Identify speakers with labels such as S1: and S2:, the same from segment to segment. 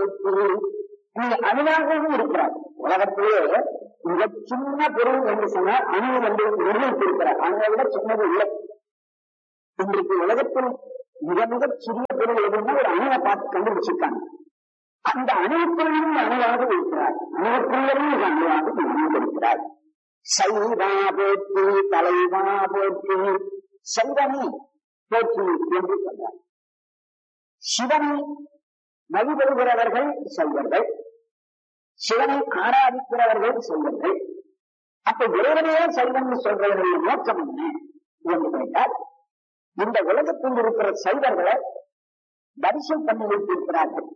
S1: போற்றி. நீ அணுவாகவும் இருக்கிறார். உலகத்திலே மிக சின்ன பொருள் என்று சொன்னால் அணு என்று நிர்ணயித்திருக்கிறார். அணுவை விட சின்னது இல்லை. இன்றைக்கு உலகத்தில் மிக மிக சிறிய பொருள் எதுன்னா ஒரு அணுவை பார்த்து கண்டுபிடிச்சிருக்காங்க. அந்த அணுவுக்குள்ளும் அணுவாக இருக்கிறார். அணுவுக்குள்ளும் மிக அணுவாக இருக்கிறார். சைவா போற்றி தலைவா போற்றி. சைவனை போற்றி என்று சொல்றார். சிவனை வழிபடுகிறவர்கள் சைவர்கள், சிவனை ஆராதிக்கிறவர்கள் சைவர்கள். அப்ப இறைவனையே சைவன் சொல்றவர்களுடைய நோக்கம் என்ன என்று கேட்டால், இந்த உலகத்தில் இருக்கிற சைவர்களை தரிசனம் பண்ணி வைத்திருக்கிறார்கள்.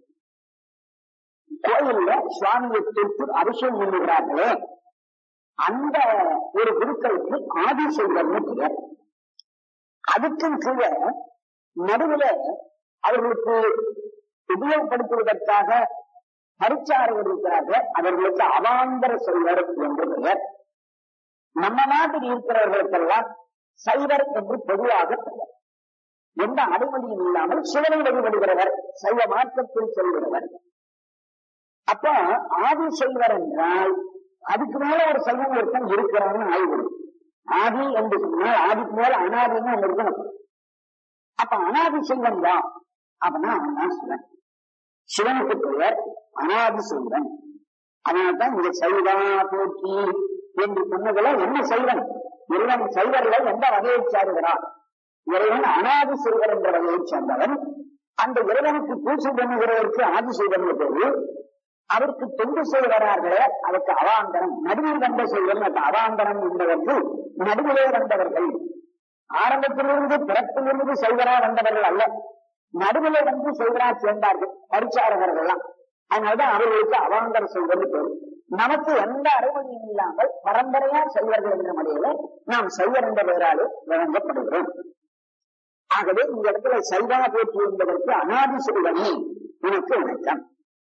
S1: கோயில்ல சுவாமியை தொட்டு அபிஷேகம் பண்ணுகிறார்களே, அந்த ஒரு குருக்களுக்கு ஆதி சைவர்னு பெயர். அதுக்கும் கீழே நடுவில் அவர்களுக்கு உபயோகப்படுத்துவதற்காக பரிச்சாரர்கள் இருக்கிறார்கள். அவர்களுக்கு அவாந்தர சைவர் என்று பெயர். நம்ம நாட்டில் இருக்கிறவர்களுக்கெல்லாம் சைவர் என்று பொதுவாக பெயர். எந்த அனுமதியும் இல்லாமல் சிவனை வழிபடுகிறவர், சைவ மார்க்கத்தில் செல்கிறவர். அப்ப ஆதி சைவர் என்றால் அதுக்கு மேல ஒரு சைவம் ஒருத்தன் இருக்கிறான்னு ஆய்வு. ஆதி என்று சொன்னால் ஆதிக்கு மேல அனாதின்னு ஒன்று இருக்கணும். அப்ப அனாதி சைவன் தான் அப்படின்னா அவன் தான் சிவன். சிவனுக்கு பெயர் அனாதி சைவன். அதனால்தான் இந்த சைவா போற்றி என்று சொன்னதுல என்ன சைவன்? இறைவன் சைவர்கள் எந்த வகையை சாருகிறார்? இறைவன் அனாதி சைவர் என்ற வகையை சேர்ந்தவன். அந்த இறைவனுக்கு பூசை பண்ணுகிறவருக்கு ஆதி சைவன் பேரு. அவருக்கு தொண்டு செய்கிறார்களே அதற்கு அவாந்தரம். நடுவில் வந்த செய்வன் அந்த அவாந்தரம் என்பதற்கு நடுவிலே வந்தவர்கள். ஆரம்பத்திலிருந்து பிறப்பிலிருந்து செய்வரா வந்தவர்கள் அல்ல, நடுவிலே வந்து செய்வரா சேர்ந்தார்கள் பரிச்சாரகர்கள் எல்லாம். அதனால்தான் அவர்களுக்கு அவாந்தர செய்வது பேரு. நமக்கு எந்த அனுமதியும் இல்லாமல் பரம்பரையா செய்வர்கள் என்ற முறையில நாம் செய்வர் என்ற பெயராலே வழங்கப்படுகிறோம். ஆகவே இந்த இடத்துல சைவா போற்றி என்பதற்கு அனாதி சிறுவனே உனக்கு வணக்கம்.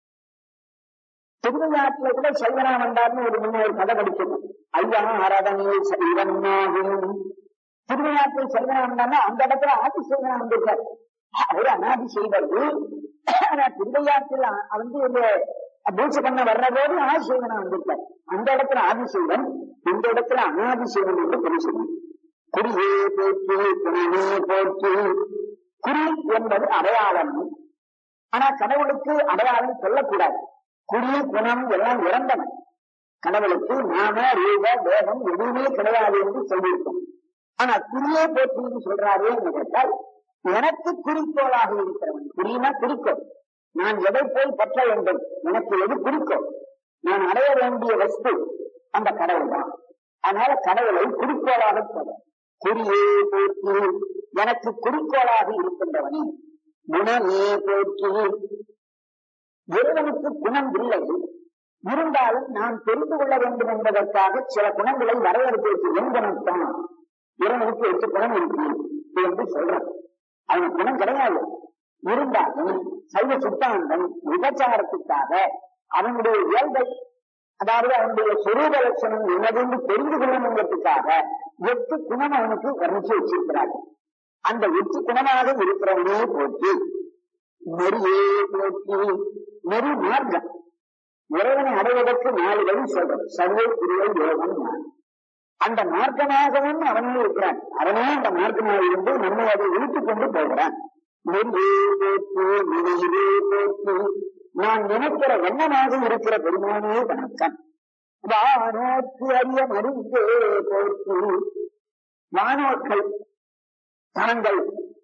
S1: திருவிழாட்டில கூட சைவனா வந்தார்னு ஒரு முன்ன ஒரு கதை படிக்கணும். ஐயா ஆராதனை சைவனாகும். திருவிழாட்டில் சைவனா வந்தார்னா அந்த இடத்துல ஆதி சைவனா வந்திருக்கார். அவரு அனாதி செய்வது. ஆனா திருவையாற்றில் வந்து பூஜை பண்ண வர்ற போது ஆதி செய்வனா வந்திருக்கார். அந்த இடத்துல ஆதி செய்வன், இந்த இடத்துல அனாதி செய்வன் என்று தெரிவிச்சு. குறியே போற்றி குணமே போற்றி. குறி என்பது அடையாளம். ஆனா கடவுளுக்கு அடையாளம் சொல்லக்கூடாது. குறி குணம் எல்லாம் இறந்தவன். கடவுளுக்கு நாம ரூப தேகம் எதுவுமே கிடையாது என்று சொல்லியிருக்கோம். ஆனா குறியே போற்றி சொல்றாரு என்று கேட்டால், எனக்கு குறிக்கோளாக இருக்கிறவன். குறினா குறிக்கோள். நான் எதை போய் பற்ற வேண்டும், எனக்கு எது குறிக்கோள், நான் அடைய வேண்டிய வஸ்து அந்த கடவுள் தான். அதனால கடவுளை குறிக்கோளாக சொல்ல. குறியே போற்றி எனக்கு குறிக்கோளாக இருக்கின்றவனே. குணமே போற்றி. இறைவனுக்கு குணம் இல்லை, இருந்தாலும் நான் தெரிந்து கொள்ள வேண்டும் என்பதற்காக சில குணங்களை வரையறுத்து என் குணம்தான் இறைவனுக்கு 8 குணம் இருக்கு என்று சொல்றான். அவன் குணம் கிடையாது. இருந்தாலும் சைவ சித்தாந்தம் விபச்சாரத்துக்காக அவனுடைய இயல்பை, அதாவது அவனுடைய சொரூப லட்சணம் என்னதென்று தெரிந்து கொள்ளணுங்கிறதுக்காக 8 குணம் அவனுக்கு வர்ணிச்சு வச்சிருக்கிறார்கள். அந்த 8 குணமாக இருக்கிறவனே போற்றி. நெறியே போற்றி. நெறி மார்க்கம். இறைவனை அடைவதற்கு 4 வழி சொல்றது. சர்வை குருவை யோகம். அந்த மார்க்கமாகவும் அவனே இருக்கிறான். அவனே அந்த மார்க்கமாக இருந்து நம்மை அதை இழுத்துக் கொண்டு போகிறான். நெறியே போற்றி நினைவே போற்றி. நான் நினைக்கிற எண்ணமாக இருக்கிற பெருமானே வணக்கம். வானோர்க்கு அறிய மருந்தே போற்றி. வானோர்கள் தாங்கள்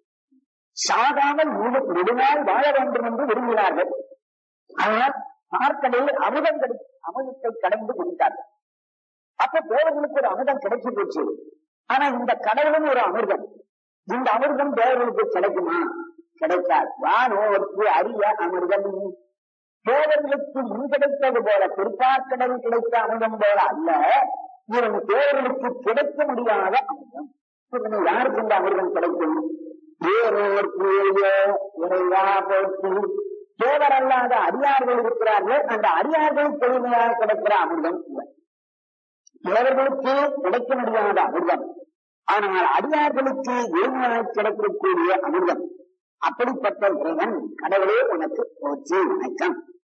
S1: சாகாமல் நெடுநாள் வாழ வேண்டும் என்று விரும்பினார்கள். ஆனால் பார்க்கடையில் அமுதத்தை கடந்து குடித்தார்கள். அப்ப தேவர்களுக்கு ஒரு அமுதம் கிடைச்சி போச்சு. ஆனா இந்த கடவுளும் ஒரு அமிர்தம். இந்த அமிர்தம் தேவர்களுக்கு கிடைக்குமா? கிடைக்காது. வானோர்க்கு அறிய அமிர்தம். தேவர்களுக்கு முன் கிடைத்தது போல திருப்பார்க்கடலில் கிடைத்த அமிர்தம் போல அல்ல, இவன் தேவர்களுக்கு கிடைக்க முடியாத அமிர்தம். இவன் யாருக்கு இந்த அமிர்தம் கிடைக்கும்? தேவருக்கு இறைவா போற்றி. தேவர் அல்லாத அடியார்கள் இருக்கிறார்கள். அந்த அடியார்களுக்கு எளிமையாக கிடைக்கிற அமிர்தம் தேவர்களுக்கு கிடைக்க முடியாத அமிர்தம். ஆனால் அடியார்களுக்கு எளிமையாக கிடைக்கக்கூடிய அமிர்தம். அப்படிப்பட்ட இறைவன் கடவுளே உனக்கு போற்றி வணக்கம்.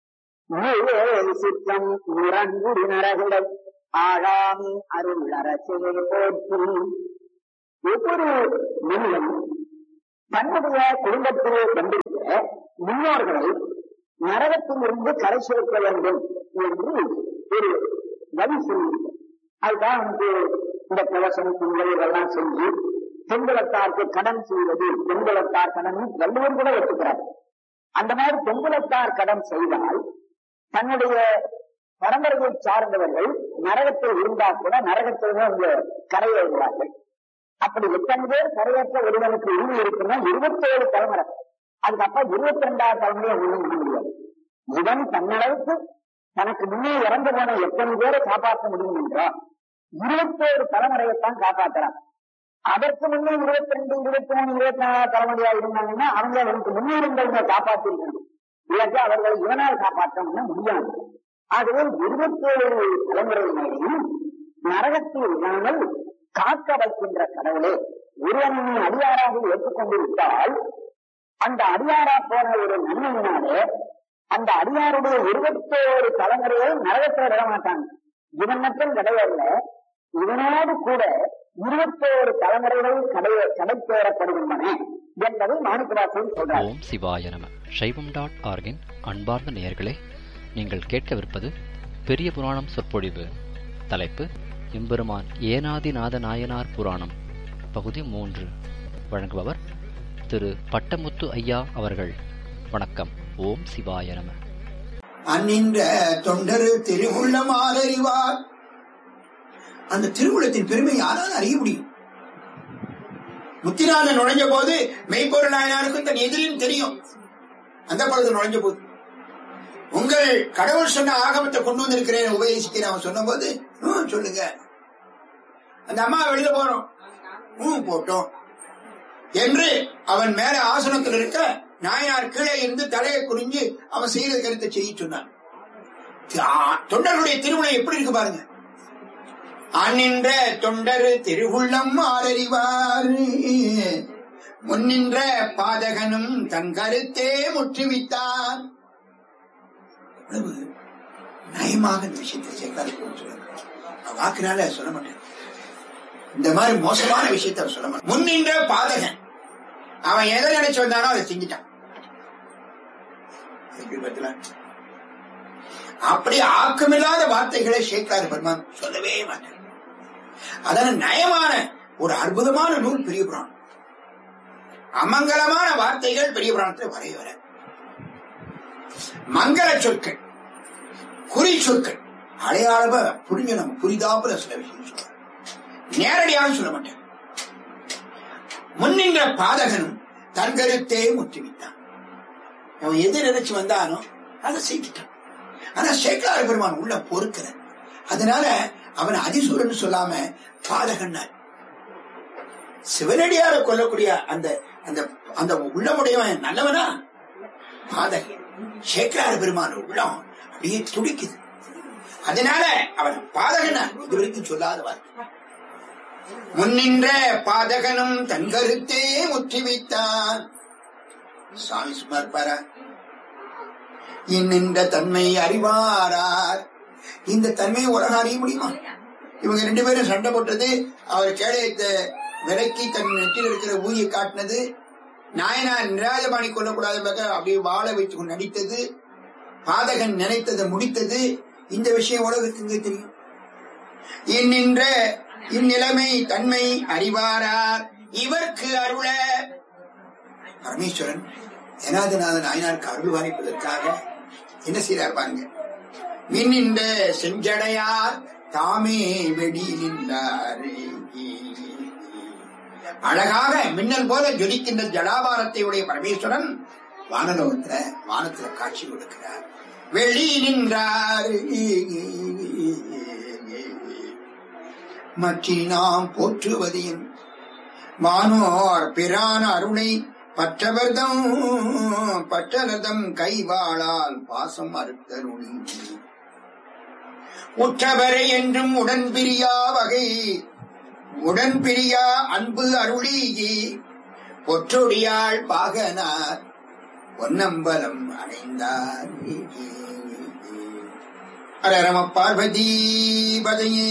S1: சித்தம் முரண்குடி நரகுடை ஆழாமி அருள் அரசே போற்றி. ஒவ்வொரு மனிதன் தன்னுடைய குடும்பத்திலே கொண்டிருக்கிற முன்னோர்களை நரகத்திலிருந்து கரை சேர்க்க வேண்டும் என்று ஒரு வழி சொல்லியிருக்க. அதுதான் வந்து இந்த கவசம் பொங்கல் இதெல்லாம் செஞ்சு பெண்குலத்தாருக்கு கடன் செய்வது, பெண்குலத்தார் கடன் வள்ளுவர் கூட ஒத்துக்கிறார். அந்த மாதிரி பெண்குலத்தார் கடன் செய்தால் தன்னுடைய பரம்பரையை சார்ந்தவர்கள் நரகத்தில் இருந்தால் கூட நரகத்தில்தான் இங்க கரையேறுகிறார்கள். அப்படி எத்தனை பேர் கரையேற்ற ஒருவனுக்கு உரிமை இருக்குன்னா 27 தலைமுறை, அதுக்கப்புறம் 22வது தலைமுறையை ஒன்றும் பண்ண முடியாது. இவன் தன்னளவுக்கு தனக்கு முன்னே இறந்து போன எத்தனை பேரை காப்பாற்ற முடியும் என்றால் 21 தலைமுறையைத்தான் காப்பாற்றுறான். அதற்கு முன்னே 22, 23, 24 தலைமுறையா இருந்தாங்கன்னா அவங்க அவனுக்கு முன்னே இருந்தவங்க காப்பாற்றிருக்கணும். இல்லாட்டி அவர்களை இவனால் காப்பாற்ற முடியாது. ஆகவே 27 தலைமுறையினரையும் நரகத்தில் இல்லாமல் காக்க வைக்கின்ற கடவுளே, ஒருவனை அடியாராக ஏற்றுக்கொண்டிருந்தால் அந்த அடியாரா போன ஒரு நன்மையினாலே அந்த அடியாருடைய 21 தலைமுறையை நரகத்தை விட மாட்டாங்க. இவன் மட்டும் கிடையாது, இவனோடு கூட 21 தலைமுறைகள் கடைத்தேறப்படுகின்றன என்பதை மாணிக்கவாசகர் சொல்றார்.
S2: ஓம் சிவாய நம. சைவம்.org-இன் அன்பார்ந்த நேயர்களே, நீங்கள் கேட்கவிருப்பது பெரிய புராணம் சொற்பொழிவு. தலைப்பு எம்பெருமான் ஏனாதிநாத நாயனார் புராணம், பகுதி 3. வழங்குபவர் திரு பட்டமுத்து ஐயா அவர்கள். வணக்கம். ஓம் சிவாய நம.
S3: அந்நின்ற தொண்டரு திருவுள்ளமால் அறிவார். அந்த திருவுள்ளத்தின் பெருமை யாரால் அறிய முடியும்? முத்திநாதன் நுழைஞ்ச போது மெய்ப்பொருள் நாயனாருக்கும் தன் எதிரின்னு தெரியும். அந்த பொழுது நுழைஞ்ச போது உங்கள் கடவுள் சொன்ன ஆகமத்தை கொண்டு வந்திருக்கிறேன், உபதேசிக்கிறேன் அவன் சொன்ன போது சொல்லுங்க. அந்த அம்மா வெளியில போறோம் போட்டோம் என்று அவன் மேல ஆசனத்தில் இருக்க நாயனார் கீழே இருந்து தலையை குறிஞ்சு அவன் செய்த கருத்தை செய்ய சொன்னான். தொண்டர்களுடைய திருவிழா எப்படி இருக்கு பாருங்க. அந்நின்ற தொண்டர் திருவுள்ளம் ஆரறிவார், முன்னின்ற பாதகனும் தன் கருத்தே முற்றுவித்தான். நயமாக இந்த விஷயத்தை சேர்க்காது வாக்குனால சொல்ல மாட்டேன். இந்த மாதிரி மோசமான விஷயத்த சொல்ல மாட்டேன். முன்னின்ற பாதகன் அவன் எதை நினைச்சு வந்தானோ அதை செஞ்சிட்டான். அப்படி ஆக்கமில்லாத வார்த்தைகளை சேக்கார் பெருமான் சொல்லவே மாட்டார். அதனால நயமான ஒரு அற்புதமான நூல் பெரிய புராணம். அமங்கலமான வார்த்தைகள் பெரிய புராணத்தில் வரைய வர, மங்கள சொற்கள், குறி சொற்கள் அடையாள புரிஞ்ச நம்ம புரிதாப்புல சில விஷயம் சொல்ற, நேரடியாக சொல்ல மாட்டேன். முன்னின்ற பாதகனும் தன் கருத்தே முற்றுவித்தான். அவன் எது நினைச்சு வந்தானோ அதை செய்துட்டான். ஆனா சேக்கலார பெருமான் உள்ள பொறுக்கிற, அதனால அவன் அதிசூரன் சொல்லாம பாதகன்னார். சிவனடியார கொல்லக்கூடிய அந்த அந்த அந்த உள்ளமுடையவன் நல்லவனா? பாதகன். சேக்கலார பெருமான் உள்ளம் அப்படியே துடிக்குது. அதனால அவன் பாதகனார் இது வரைக்கும் சொல்லாத வார்த்தை. முன்னின்ற பாதகனும் தன் கருத்தே முற்றி வைத்தான். சுவாமி சும்மா இருப்பாரா? இன்னின்ற தன்மை அறிவாரார். இந்த தன்மையை உலகம் அறிய முடியுமா? இவங்க 2 பேரும் சண்டை போட்டது, அவர் கேடயத்தை விலக்கி தன் நெற்றில் இருக்கிற ஊதியை காட்டினது, நாயனார் நிராஜபாணி கொள்ளக்கூடாத அப்படியே வாழ வைத்து நடித்தது, பாதகன் நினைத்ததை முடித்தது. இந்த விஷயம் உலகத்துக்கு தெரியும். இன்னின்ற இந்நிலைமை தன்மை அறிவாரார் இவருக்கு அருள. பரமேஸ்வரன் ஏனாதிநாத நாயனாருக்கு அருள் வாரிப்பதற்காக என்ன செய்யறார் பாருங்க. மின்னின்ற செஞ்சடையார் தாமே வெடி நின்றார். அழகாக மின்னல் போல ஜொலிக்கின்ற ஜடாபாரத்தை உடைய பரமேஸ்வரன் வானத்துல காட்சி கொடுக்கிறார். வெளி நின்றார். மற்றி நாம் போற்றுவதையும் வானோர் பிரான் அருணை பற்றவர்தம் கைவாளால் பாசம் அறுத்தருளி உற்றவரை என்றும் உடன்பிரியா அன்பு அருளி பொற்றொடியாள் பாகனார் பொன்னம்பலம் அடைந்தார். அரரம பார்வதி பதையே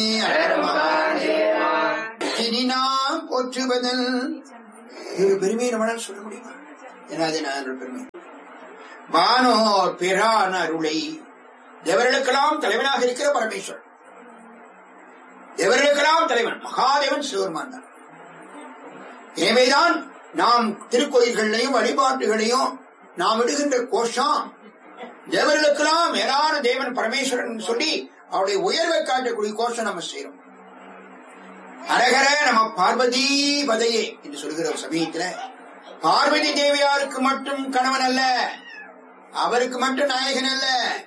S3: இனி நாம் போற்றுவதல் ஒரு பெருமையை நம்மளால் சொல்ல முடியுமா? என்னாது நான் பெருமை. வானோர் பிரான் அருளை, தேவர்களுக்கெல்லாம் தலைவனாக இருக்கிற பரமேஸ்வரன், தேவர்களுக்கெல்லாம் தலைவன் மகாதேவன் சிவபெருமான் தான். எனவேதான் நாம் திருக்கோயில்களையும் வழிபாட்டுகளையும் நாம் விடுகின்ற கோஷம் தேவர்களுக்கெல்லாம் மேலான தேவன் பரமேஸ்வரன் சொல்லி அவருடைய உயர்வை காட்டக்கூடிய கோஷம் நம்ம செய்யறோம். அரகர நம்ம பார்வதி பதையே என்று சொல்கிற சமயத்துல பார்வதி தேவியாருக்கு மட்டும் கணவன் அல்ல, அவருக்கு மட்டும் நாயகன் அல்ல.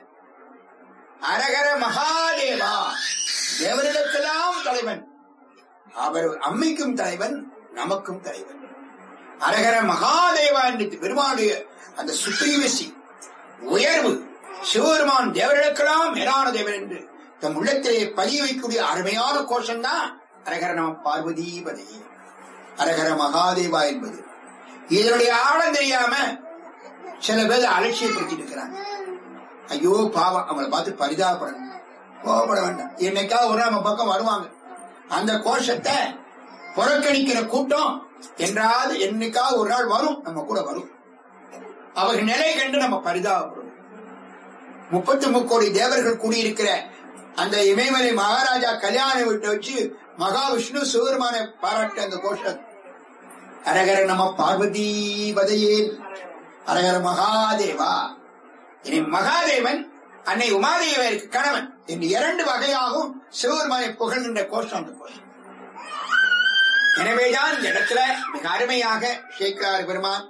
S3: அரகர மகாதேவா, தேவர்களுக்கெல்லாம் தலைவன், அவர் அம்மைக்கும் தலைவன், நமக்கும் தலைவன். அரகர மகாதேவா என்று பெருமானுடைய அந்த சுப்ரீமசி உயர்வு, சிவபெருமான் தேவர்களுக்கெல்லாம் மேலான தேவன் என்று தம் உள்ளத்திலே பதிய வைக்கக்கூடிய அருமையான கோஷம் தான் அரகர நம பார்வதி பதையே, அரகர மகாதேவா என்பது. இதனுடைய ஆழம் தெரியாம சில பேர் அலட்சியப்படுத்திட்டு இருக்கிறாங்க. ஐயோ பாவம், அவங்களை பார்த்து பரிதாபப்படணும், கோபப்பட வேண்டாம். என்னைக்காவது ஒரு நம்ம பக்கம் வருவாங்க. அந்த கோஷத்தை புறக்கணிக்கிற கூட்டம் என்றாவது என்னைக்காவது ஒரு நாள் வரும், நம்ம கூட வரும். அவர்கள் நிலை கண்டு நம்ம பரிதாபப்படும். 33 கோடி தேவர்கள் கூடியிருக்கிற அந்த இமயமலை மகாராஜா கல்யாண வீட்டை வச்சு மகாவிஷ்ணு சிவபெருமானை பாராட்ட அந்த கோஷம் அரகர நம பார்வதி பதையே, அரகர மகாதேவா. இனி மகாதேவன் அன்னை உமாதேவியருக்கு கணவன் என்று 2 வகையாகவும் சிவபெருமானை புகழ்கின்ற கோஷம் அந்த கோஷம். எனவேதான் இந்த இடத்துல மிக அருமையாக சேக்கிழார் பெருமான்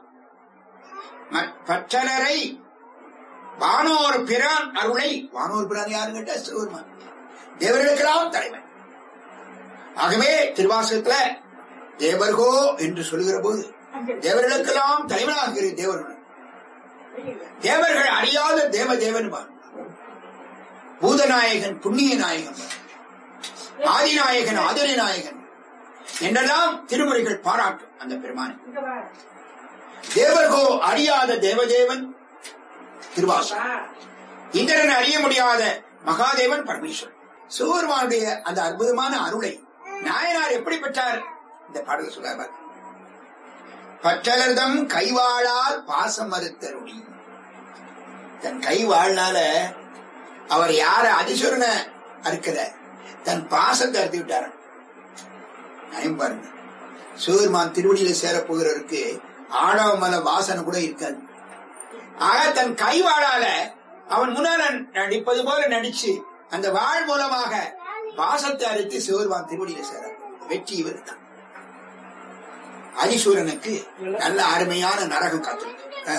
S3: பற்றலரை வானோர் பிரான் அருளை, வானோர் பிரான் யாருன்னு கேட்ட சிவபெருமான், தேவர்களுக்கெல்லாம் தலைவன். ஆகவே திருவாசகத்துல தேவர்கோ என்று சொல்லுகிற போது தேவர்களுக்கெல்லாம் தலைவனாக தேவர்கள், தேவர்கள் அறியாத தேவதேவன், பூதநாயகன் புண்ணிய நாயகன், ஆதிநாயகன் ஆதரி நாயகன் என்றெல்லாம் திருமுறைகள் பாராட்டும் அந்த பெருமானை. தேவர்கோ அறியாத தேவதேவன் திருவாசகம், இந்திரன் அறிய முடியாத மகாதேவன் பரமேஸ்வரன். சிவபெருமானுடைய அந்த அற்புதமான அருளை நாயனார் எப்படி பெற்றார்? இந்த பாடல் சொல்ல பற்றலர்தம் கைவாளால் பாசம் மறுத்தருளி. தன் கைவாழ்னால அவர் யார அதிசுரனை அறுக்கல, தன் பாசத்தை அறுத்து விட்டார். நயம் பாருங்க, சிவபெருமான் திருவடியில சேரப்போகிறவருக்கு ஆடவ மல வாசனை கூட இருக்காது. ஆக தன் கைவாழால அவன் முன்னால நடிப்பது போல நடிச்சு அந்த வாழ் மூலமாக பாசத்தை அறுத்து சிவபெருமான் திருவடியில சேர வெற்றி இவர் தான். அதிசூரனுக்கு நல்ல அருமையான நரகம் காத்திருக்கு.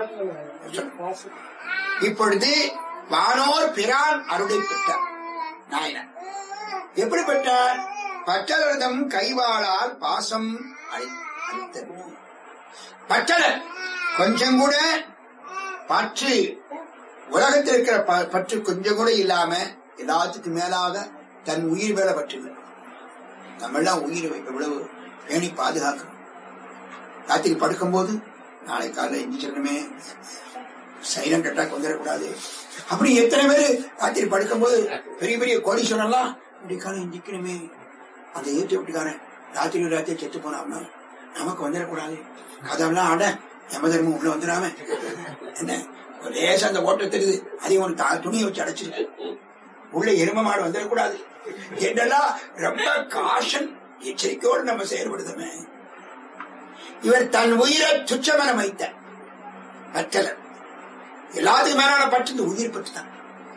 S3: இப்பொழுது வானோர் பிரான் அருளை பெற்றார் நாயனார். எப்படி பெற்றார்? பற்றலர்தம் கைவாளால் பாசம் அளித்த. பற்றலர் கொஞ்சம் கூட பற்று, உலகத்தில் இருக்கிற பற்று கொஞ்சம் கூட இல்லாம எல்லாத்துக்கும் மேலாக தன் உயிர் மேல பற்று. நம்ம எல்லாம் உயிரை எவ்வளவு பேணி பாதுகாக்கணும். ராத்திரி படுக்கும் போது நாளை காலையில் எந்திரிச்சோமே, சைலண்ட் அட்டாக் வந்துடக்கூடாது. அப்படி எத்தனை பேரு ராத்திரி படுக்கும் போது பெரிய பெரிய கோடீஸ்வரன் எல்லாம் இப்படி காலம் எந்திக்கணுமே, அந்த ஏற்று விட்டுக்காரன் ராத்திரி செத்து போனாம்னா நமக்கு வந்துடக்கூடாது. கதவெல்லாம் அட யமதர்மம் உள்ள வந்துடாம என்ன லேசா அந்த ஓட்ட தெரியுது, அதையும் ஒரு துணியை வச்சு அடைச்சிருக்கு, உள்ள எரும மாடு வந்துடக்கூடாது என்றெல்லாம் ரொம்ப காஷன் எச்சரிக்கையோடு நம்ம செயல்படுதமே. இவர் தன் உயிரை துச்சமென வைத்த பற்றலர். எல்லாத்துக்கும் மேலான பற்று இந்த உயிர் பற்று தான்.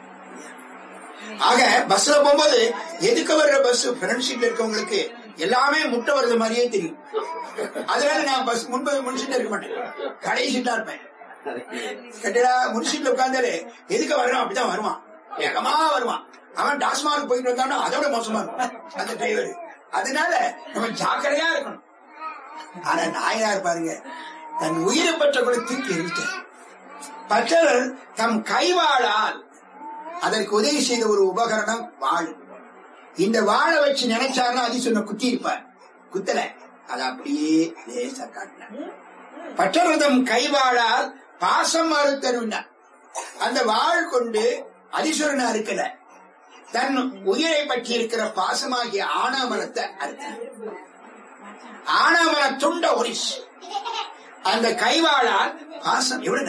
S3: ஆக பஸ்ல போகும்போது எதுக்கு வர்ற பஸ் ஃப்ரண்ட் சீட்ல இருக்கவங்களுக்கு எல்லாமே முட்டை வருது மாதிரியே தெரியும். அதனால நான் பஸ் முன்சீட்ல இருக்க மாட்டேன், கடைசி சீட்டா இருப்பேன். கட்டடா முன்சீட்ல உட்கார்ந்தாலே எதுக்கு வர்றான் அப்படிதான் வருவான், வேகமா வருவான். அவன் டாஸ்மார்க் போயிட்டு வந்தான்னா அதோட மோசமா இருக்கும் அந்த டிரைவர். அதனால நம்ம ஜாக்கிரதையா இருக்கணும். ஆனா நாயனார் பாருங்க, தன் உயிரை பற்ற கூட தூக்கி எரித்தார். பற்றலர் தம் கைவாளால் அதற்கு உதவி செய்த ஒரு உபகரணம் வாள். இந்த வாழை வச்சு நினைச்சாருன்னா அதிசொன்ன குத்தி இருப்பார், குத்தல, அது அப்படியே லேசா காட்டினார். பற்றலர்தம் கைவாளால் பாசம் மறுத்தருவினார். அந்த வாழ் கொண்டு அதிசுரனை அறுக்கல, தன் உயிரை பற்றி இருக்கிற பாசமாகிய ஆணவமலத்தை அறுத்தார். ஆணவமல துண்ட ஒரிஸ் அந்த கைவாளால் பாசம் எவ்வளவு